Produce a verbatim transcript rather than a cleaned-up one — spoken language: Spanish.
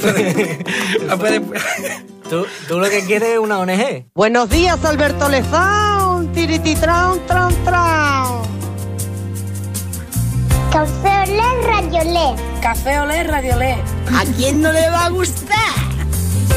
¿Tú, tú lo que quieres es una O N G. Buenos días, Alberto Lezán. Tirititran, tran, tran. Café Olé, Radio Olé. Café Olé, Radio Olé. ¿A quién no le va a gustar?